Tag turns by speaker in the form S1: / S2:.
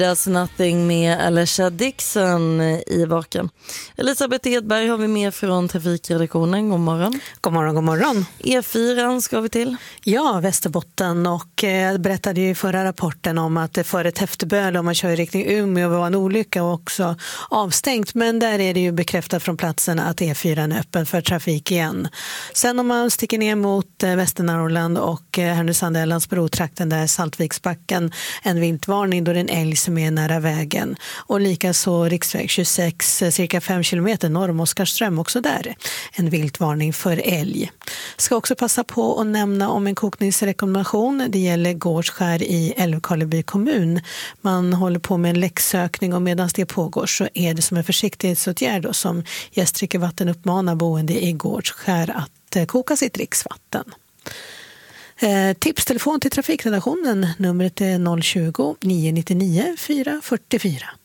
S1: There's Nothing med Alicia Dixon i baken. Elisabeth Edberg har vi med från trafikredaktionen. God morgon.
S2: God morgon, god morgon.
S1: E4 ska vi till.
S2: Ja, Västerbotten, och berättade ju i förra rapporten om att det före Täfteböle om man kör i riktning Umeå var en olycka och också avstängt. Men där är det ju bekräftat från platsen att E4 är öppen för trafik igen. Sen om man sticker ner mot Västernorrland och Härnösand-Älvsbro-trakten där Saltviksbacken, en viltvarning då det är en älg som är nära vägen. Och likaså riksväg 26, cirka 5 kilometer norr om Oskarström, också där en viltvarning för älg. Ska också passa på att nämna om en kokningsrekommendation. Det gäller Gårdskär i Älvkarleby kommun. Man håller på med en läcksökning och medan det pågår så är det som en försiktighetsåtgärd då, som Gästrikevatten uppmanar boende i Gårdskär att koka sitt dricksvatten. Tipstelefon till trafikredaktionen. Numret är 020 999 444.